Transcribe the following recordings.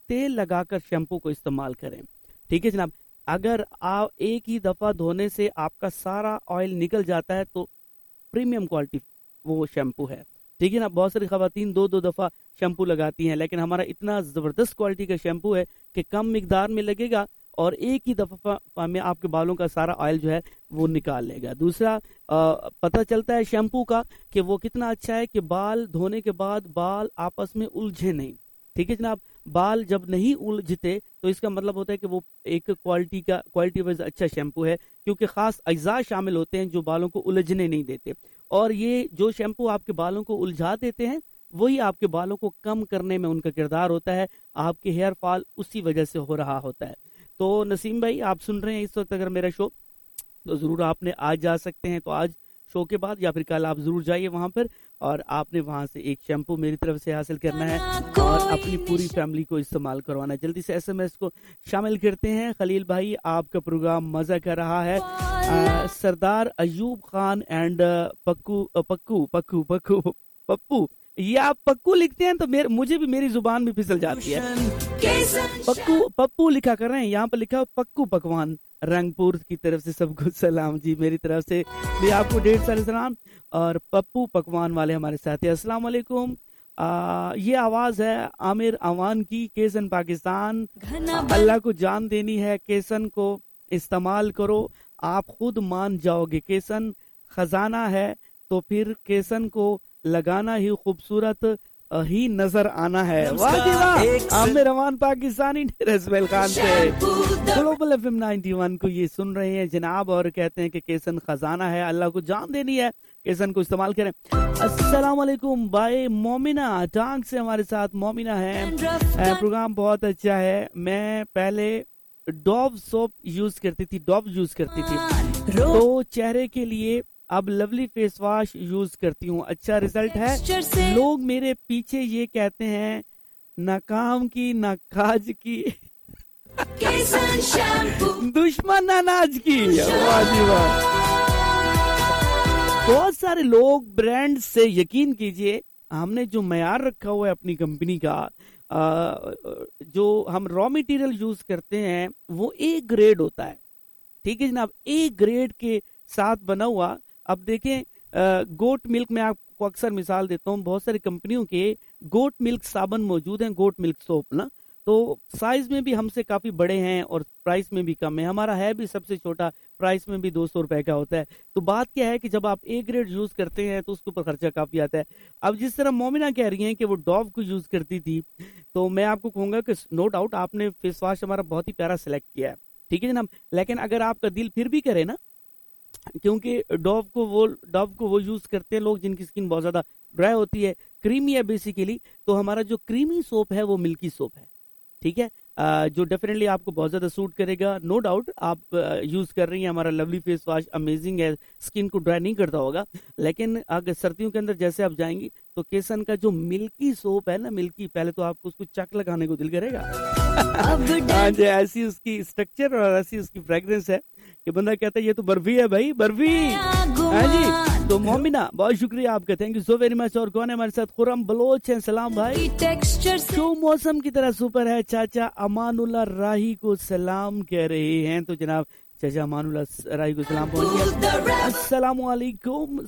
तेल लगाकर शैम्पू को इस्तेमाल करें। ठीक है जनाब, अगर आप एक ही दफा धोने से आपका सारा ऑयल निकल जाता है तो प्रीमियम क्वालिटी वो शैम्पू है। ठीक है ना, बहुत सारी खवातीन दो दो दफा शैम्पू लगाती हैं, लेकिन हमारा इतना जबरदस्त क्वालिटी का शैम्पू है कि कम मिकदार में लगेगा और एक ही दफा में आपके बालों का सारा ऑयल जो है वो निकाल लेगा। दूसरा पता चलता है शैम्पू का कि वो कितना अच्छा है कि बाल धोने के बाद बाल आपस में उलझे नहीं। ठीक है जनाब, बाल जब नहीं उलझते तो इसका मतलब होता है कि वो एक क्वालिटी वाइज अच्छा शैम्पू है, क्योंकि खास अज्जा शामिल होते हैं जो बालों को उलझने नहीं देते। और ये जो शैम्पू आपके बालों को उलझा देते हैं वही आपके बालों को कम करने में उनका किरदार होता है, आपके हेयर फॉल उसी वजह से हो रहा होता है। तो नसीम भाई आप सुन रहे हैं इस वक्त अगर मेरा शो, तो जरूर आपने आज जा सकते हैं, तो आज शो के बाद या फिर कल आप जरूर जाइए वहां पर और आपने वहां से एक शैम्पू मेरी तरफ से हासिल करना है और अपनी पूरी फैमिली को इस्तेमाल करवाना है। जल्दी से SMS को शामिल करते हैं। खलील भाई आपका प्रोग्राम मजा कर रहा है। सरदार अयूब खान एंड पप्पू, ये आप पक्कू लिखते हैं तो मुझे भी मेरी जुबान भी फिसल जाती है। पप्पू लिखा कर रहे हैं, यहाँ पर लिखा पक्कू पकवान रंगपुर की तरफ से सबको सलाम जी, मेरी तरफ से भी आपको ढेर सारे सलाम। और पप्पू पकवान वाले हमारे साथ हैं, अस्सलाम वालेकुम। ये आवाज है आमिर अवान की, केसन पाकिस्तान। अल्लाह को जान देनी है, केसन को इस्तेमाल करो आप खुद मान जाओगे, केसन खजाना है तो फिर केसन को लगाना ही खूबसूरत ही नजर आना है। वाह जी वाह, आमिर अमान पाकिस्तानी रसमेल खान से ग्लोबल FM 91 को ये सुन रहे हैं जनाब और कहते हैं कि केसन खजाना है, अल्लाह को जान देनी है, केसन को इस्तेमाल करें। अस्सलाम वालेकुम भाई। मोमिना टांग से हमारे साथ मोमिना है, प्रोग्राम बहुत अच्छा है। मैं पहले डॉव सोप यूज करती थी, तो चेहरे के लिए अब लवली फेस वॉश यूज करती हूँ, अच्छा रिजल्ट है। लोग मेरे पीछे ये कहते हैं नाकाम की ना काज की दुश्मन अनाज की। वाह जी वाह, बहुत सारे लोग ब्रांड से यकीन कीजिए, हमने जो मयार रखा हुआ है अपनी कंपनी का, जो हम रॉ मटेरियल यूज करते हैं वो ए ग्रेड होता है। ठीक है जनाब, ए ग्रेड के साथ बना हुआ। अब देखें गोट मिल्क में आपको अक्सर मिसाल देता हूँ, बहुत सारी कंपनियों के गोट मिल्क साबुन मौजूद हैं, गोट मिल्क सोप ना, तो साइज में भी हमसे काफी बड़े हैं और प्राइस में भी कम है। हमारा है भी सबसे छोटा, प्राइस में भी 200 रुपए का होता है। तो बात क्या है कि जब आप ए ग्रेड यूज करते हैं तो उसके ऊपर खर्चा काफी आता है। अब जिस तरह मोमिना कह रही हैं कि वो डॉव को यूज करती थी, तो मैं आपको कहूंगा कि नो डाउट आपने फेस वॉश हमारा बहुत ही प्यारा सिलेक्ट किया है। ठीक है जनाब, लेकिन अगर आपका दिल फिर भी करे ना, क्योंकि डॉव को वो यूज करते हैं लोग जिनकी स्किन बहुत ज्यादा ड्राई होती है, क्रीमी है बेसिकली, तो हमारा जो क्रीमी सोप है वो मिल्की सोप है। ठीक है, जो डेफिनेटली आपको बहुत ज्यादा सूट करेगा। नो डाउट आप यूज कर रही हैं हमारा लवली फेस वॉश, अमेजिंग है, स्किन को ड्राई नहीं करता होगा। लेकिन अगर सर्दियों के अंदर जैसे आप जाएंगी तो केसन का जो मिल्की सोप है ना, मिल्की, पहले तो आपको उसको चक लगाने को दिल करेगा। ऐसी उसकी स्ट्रक्चर और ऐसी उसकी फ्रेग्रेंस है कि बंदा कहता है ये तो बर्फी है भाई, बर्फी। हाँ जी, तो मोमिना बहुत शुक्रिया आपका, thank you so very much. और कौन है हमारे साथ? खुरम बलोच है, सलाम भाई। शो मौसम की तरह सुपर है, चाचा अमानुल्लाह राही को सलाम कह रहे हैं। तो जनाब चाचा अमानुल्लाह राही को सलाम पहुंच गया। अस्सलाम वालेकुम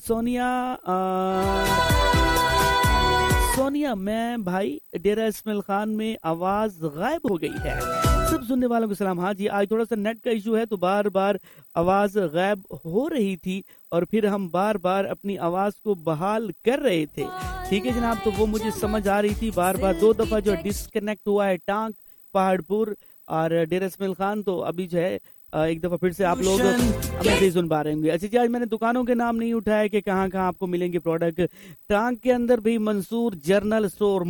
सोनिया, मैं भाई डेरा इस्माइल खान में आवाज गायब हो गई है, सब सुनने वालों को सलाम। हाँ जी, आज थोड़ा सा नेट का इशू है तो बार बार आवाज गायब हो रही थी और फिर हम बार बार अपनी आवाज को बहाल कर रहे थे। ठीक है जनाब, तो वो मुझे समझ आ रही थी, बार बार 2 दफा जो डिस्कनेक्ट हुआ है टांग, पहाड़पुर और डेरा इस्माइल खान, तो अभी जो है एक दफा फिर से आप लोग हमें नहीं सुन पा रहे होंगे। अच्छा जी, आज मैंने दुकानों के नाम नहीं उठाए कि कहाँ कहाँ आपको मिलेंगे प्रोडक्ट। टांग के अंदर भी मंसूर जनरल स्टोर,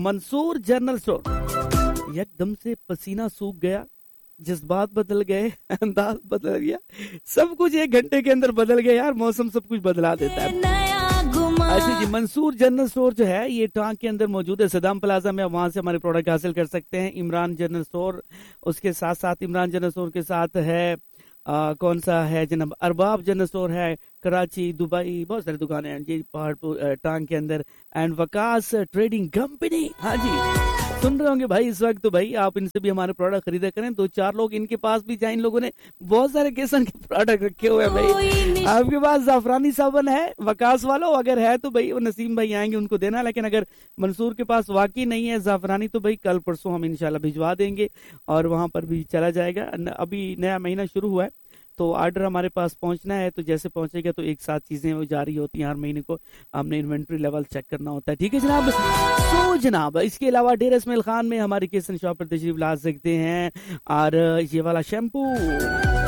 एकदम से पसीना सूख गया, जज्बात बदल गए, अंदाज बदल गया, सब कुछ 1 घंटे के अंदर बदल गया यार, मौसम सब कुछ बदला देता है। अच्छा जी, मंसूर जनरल स्टोर जो है ये टांग के अंदर मौजूद है, सदाम प्लाजा में, वहां से हमारे प्रोडक्ट हासिल कर सकते हैं। इमरान जनरल स्टोर, उसके साथ साथ इमरान जनरल स्टोर के साथ है कौन सा है जनाब, अरबाब जनरल स्टोर है, कराची, दुबई, बहुत सारी दुकानें हैं जी पहाड़पुर टांग के अंदर, एंड वकास ट्रेडिंग कंपनी। हाँ जी, सुन रहे होंगे भाई इस वक्त, तो भाई आप इनसे भी हमारे प्रोडक्ट खरीदा करें। 2-4 लोग इनके पास भी जाए, इन लोगों ने बहुत सारे केसन के प्रोडक्ट रखे हुए हैं भाई। आपके पास जाफरानी साबन है वकास वालों? अगर है तो भाई वो नसीम भाई आएंगे उनको देना, लेकिन अगर मंसूर के पास वाकई नहीं है जाफरानी तो भाई कल परसों हम इंशाल्लाह भिजवा देंगे और वहां पर भी चला जाएगा। अभी नया महीना शुरू हुआ है तो ऑर्डर हमारे पास पहुंचना है, तो जैसे पहुंचेगा तो एक साथ चीजें वो जारी होती हैं। हर महीने को हमने इन्वेंट्री लेवल चेक करना होता है। ठीक है जनाब। सो जनाब इसके अलावा डेरा इस्माइल खान में हमारी किचन शॉप पर तशरीफ ला सकते हैं। और ये वाला शैम्पू